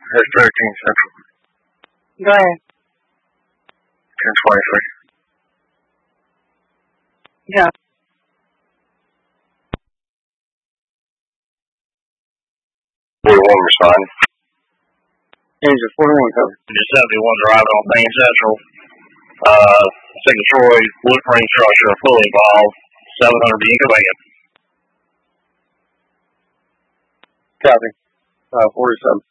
Here's 13 Central. Go ahead. 1023. Yeah. Respond. Engine 41 cover. Just 71 driving on Main Central. Signature wood frame structure fully involved. 700 being command. Copy. 47.